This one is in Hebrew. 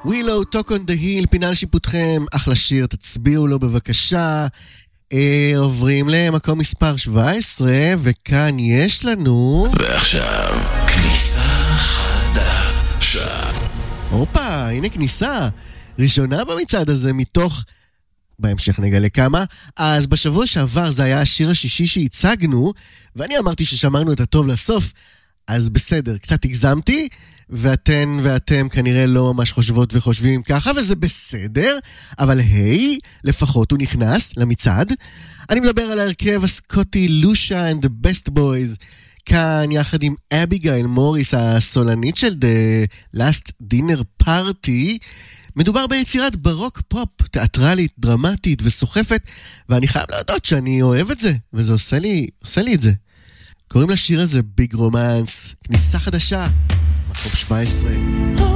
ווילו, טוק און דה היל, פינה לשיפוטכם, אחלה שיר, תצביעו לו בבקשה. עוברים למקום מספר 17, וכאן יש לנו... ועכשיו, כניסה חדשה. הופה, הנה כניסה. ראשונה במצעד הזה מתוך... בהמשך נגלה כמה. אז בשבוע שעבר זה היה השיר השישי שהצגנו, ואני אמרתי ששמרנו את הטוב לסוף, אז בסדר, קצת הגזמתי, ואתם כנראה לא ממש חושבות וחושבים ככה, וזה בסדר, אבל היי, לפחות הוא נכנס למצעד. אני מדבר על ההרכב הסקוטי לושה and the Best Boys, כאן יחד עם אביגיל מוריס, הסולנית של The Last Dinner Party. מדובר ביצירת ברוק פופ, תיאטרלית, דרמטית וסוחפת, ואני חייב להודות שאני אוהב את זה, וזה עושה לי את זה. קוראים לשיר הזה ביג רומנס, כניסה חדשה, מקום 17.